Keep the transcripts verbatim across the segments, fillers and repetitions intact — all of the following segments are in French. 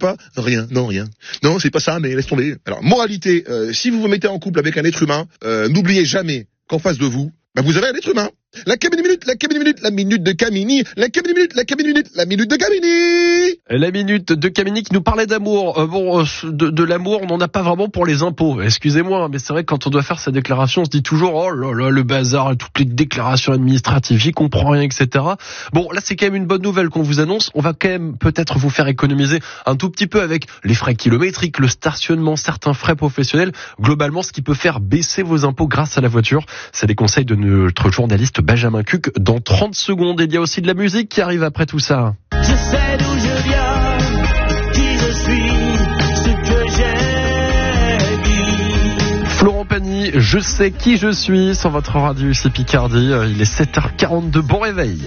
pas? Rien, non, rien. Non, c'est pas ça, mais laisse tomber. Alors, moralité, euh, si vous vous mettez en couple avec un être humain, euh, n'oubliez jamais qu'en face de vous, bah, vous avez un être humain. La cabine minute, la cabine minute, la minute de Camini, la cabine minute, la cabine minute, la minute de Camini. La minute de Camini qui nous parlait d'amour. Euh, bon, euh, de, de l'amour, on n'en a pas vraiment pour les impôts. Excusez-moi, mais c'est vrai que quand on doit faire sa déclaration, on se dit toujours, oh là là, le bazar, toutes les déclarations administratives, j'y comprends rien, et cetera. Bon, là, c'est quand même une bonne nouvelle qu'on vous annonce. On va quand même peut-être vous faire économiser un tout petit peu avec les frais kilométriques, le stationnement, certains frais professionnels. Globalement, ce qui peut faire baisser vos impôts grâce à la voiture. C'est des conseils de notre journaliste Benjamin Cuc dans trente secondes. Et il y a aussi de la musique qui arrive après tout ça. Je sais d'où je viens, qui je suis, ce que j'ai dit. Florent Pagny, je sais qui je suis, sur votre radio ici Picardie. Il est sept heures quarante-deux, bon réveil.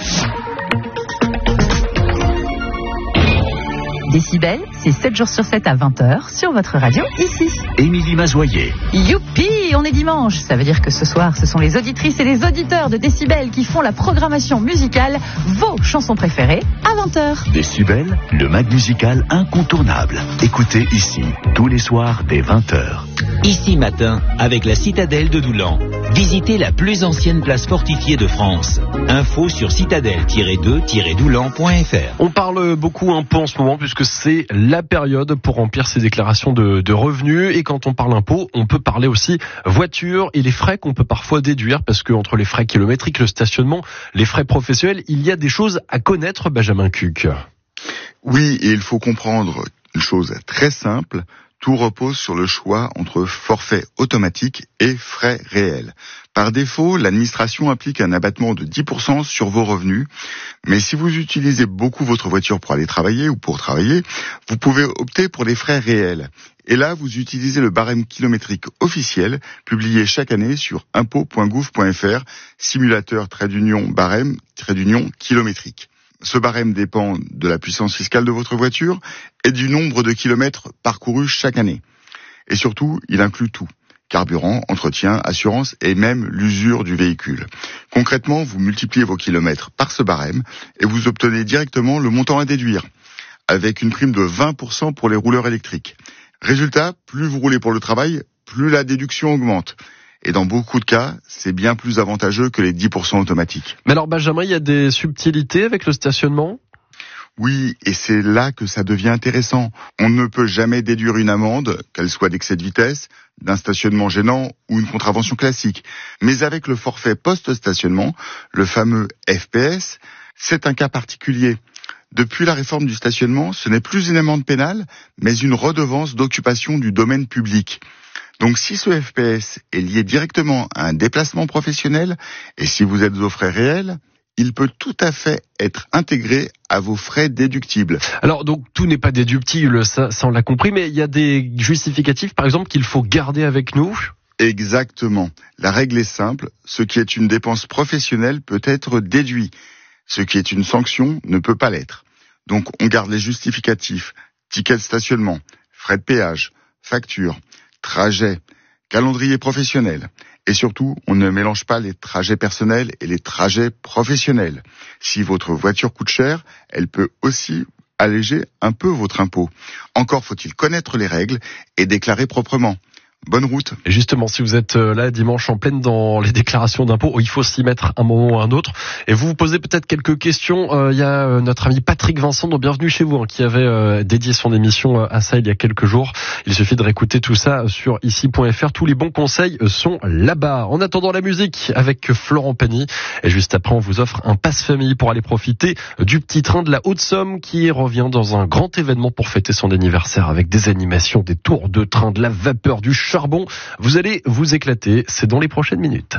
Décibel, c'est sept jours sur sept à vingt heures sur votre radio, ici. Émilie Mazoyer. Youpi, on est dimanche. Ça veut dire que ce soir, ce sont les auditrices et les auditeurs de Décibel qui font la programmation musicale, vos chansons préférées, à vingt heures. Décibel, le mag musical incontournable. Écoutez ici, tous les soirs dès vingt heures. Ici matin, avec la citadelle de Doulan. Visitez la plus ancienne place fortifiée de France. Info sur citadelle tiret deux tiret doulan point f r. On parle beaucoup impôts en ce moment puisque c'est la période pour remplir ses déclarations de, de revenus. Et quand on parle impôts, on peut parler aussi voiture et les frais qu'on peut parfois déduire parce que entre les frais kilométriques, le stationnement, les frais professionnels, il y a des choses à connaître, Benjamin Cuc. Oui, et il faut comprendre une chose très simple. Tout repose sur le choix entre forfait automatique et frais réels. Par défaut, l'administration applique un abattement de dix pour cent sur vos revenus. Mais si vous utilisez beaucoup votre voiture pour aller travailler ou pour travailler, vous pouvez opter pour les frais réels. Et là, vous utilisez le barème kilométrique officiel, publié chaque année sur impôts point gouv point f r, simulateur trait d'union barème trait d'union kilométrique. Ce barème dépend de la puissance fiscale de votre voiture et du nombre de kilomètres parcourus chaque année. Et surtout, il inclut tout. Carburant, entretien, assurance et même l'usure du véhicule. Concrètement, vous multipliez vos kilomètres par ce barème et vous obtenez directement le montant à déduire, avec une prime de vingt pour cent pour les rouleurs électriques. Résultat, plus vous roulez pour le travail, plus la déduction augmente. Et dans beaucoup de cas, c'est bien plus avantageux que les dix pour cent automatiques. Mais alors Benjamin, il y a des subtilités avec le stationnement ? Oui, et c'est là que ça devient intéressant. On ne peut jamais déduire une amende, qu'elle soit d'excès de vitesse, d'un stationnement gênant ou une contravention classique. Mais avec le forfait post-stationnement, le fameux F P S, c'est un cas particulier. Depuis la réforme du stationnement, ce n'est plus une amende pénale, mais une redevance d'occupation du domaine public. Donc si ce F P S est lié directement à un déplacement professionnel, et si vous êtes aux frais réels, il peut tout à fait être intégré à vos frais déductibles. Alors donc tout n'est pas déductible, ça, ça on l'a compris, mais il y a des justificatifs par exemple qu'il faut garder avec nous ? Exactement. La règle est simple, ce qui est une dépense professionnelle peut être déduit. Ce qui est une sanction ne peut pas l'être. Donc on garde les justificatifs, ticket de stationnement, frais de péage, facture, trajet, calendrier professionnel. Et surtout, on ne mélange pas les trajets personnels et les trajets professionnels. Si votre voiture coûte cher, elle peut aussi alléger un peu votre impôt. Encore faut-il connaître les règles et déclarer proprement. Bonne route. Et justement, si vous êtes là dimanche en pleine dans les déclarations d'impôts, il faut s'y mettre un moment ou un autre. Et vous vous posez peut-être quelques questions. Euh, il y a euh, notre ami Patrick Vincent, donc bienvenue chez vous, hein, qui avait euh, dédié son émission euh, à ça il y a quelques jours. Il suffit de réécouter tout ça sur ici point f r. Tous les bons conseils sont là-bas. En attendant la musique avec Florent Pagny. Et juste après, on vous offre un passe-famille pour aller profiter du petit train de la Haute-Somme qui revient dans un grand événement pour fêter son anniversaire avec des animations, des tours de train, de la vapeur, du charbon. Vous allez vous éclater, c'est dans les prochaines minutes.